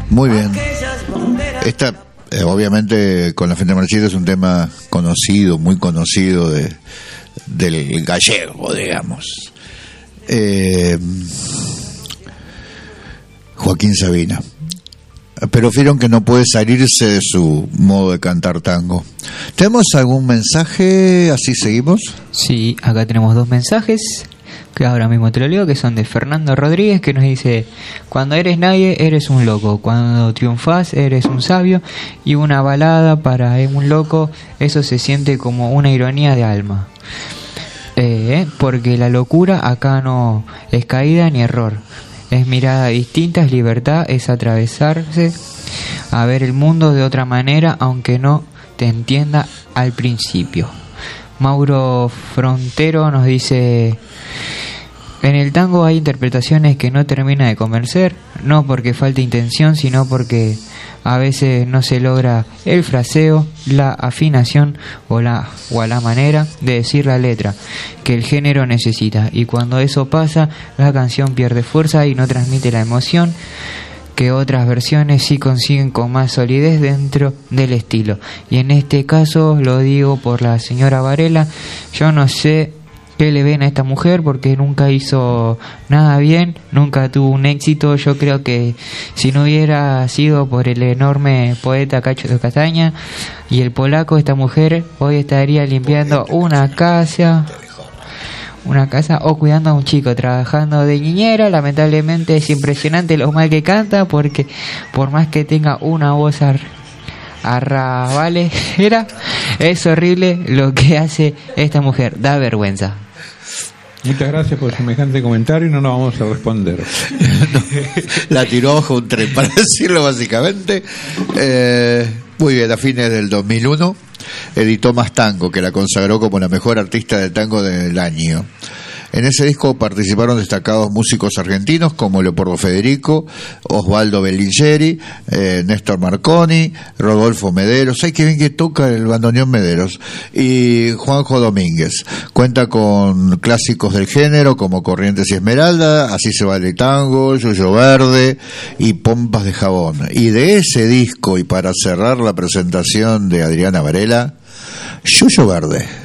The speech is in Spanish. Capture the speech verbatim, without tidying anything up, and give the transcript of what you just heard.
Muy bien. Esta, eh, obviamente, con la Frente Marchita es un tema conocido, muy conocido de, del gallego, digamos. Eh, Joaquín Sabina. Pero vieron que no puede salirse de su modo de cantar tango. ¿Tenemos algún mensaje? ¿Así seguimos? Sí, acá tenemos dos mensajes que ahora mismo te lo leo, que son de Fernando Rodríguez, que nos dice: cuando eres nadie eres un loco, cuando triunfás eres un sabio, y una balada para un loco, eso se siente como una ironía de alma. Eh, porque la locura acá no es caída ni error, es mirada distinta, es libertad, es atravesarse a ver el mundo de otra manera, aunque no te entienda al principio. Mauro Frontero nos dice: en el tango hay interpretaciones que no termina de convencer, no porque falte intención, sino porque a veces no se logra el fraseo, la afinación o la o a la manera de decir la letra que el género necesita, y cuando eso pasa la canción pierde fuerza y no transmite la emoción que otras versiones sí consiguen con más solidez dentro del estilo. Y en este caso lo digo por la señora Varela. Yo no sé qué le ven a esta mujer, porque nunca hizo nada bien, nunca tuvo un éxito. Yo creo que si no hubiera sido por el enorme poeta Cacho de Castaña y el polaco, esta mujer hoy estaría limpiando una casa una casa o cuidando a un chico, trabajando de niñera. Lamentablemente es impresionante lo mal que canta, porque por más que tenga una voz ar arrabalera, es horrible lo que hace esta mujer, da vergüenza. Muchas gracias por semejante comentario y no nos vamos a responder. No, la tiró bajo un tren, para decirlo básicamente. Eh, muy bien, a fines del dos mil uno editó Más Tango, que la consagró como la mejor artista de tango del año. En ese disco participaron destacados músicos argentinos como Leopoldo Federico, Osvaldo Belligieri, eh, Néstor Marconi, Rodolfo Mederos, ay que bien que toca el bandoneón Mederos, y Juanjo Domínguez. Cuenta con clásicos del género como Corrientes y Esmeralda, Así se vale tango, Yuyo Verde y Pompas de jabón. Y de ese disco, y para cerrar la presentación de Adriana Varela, Yuyo Verde.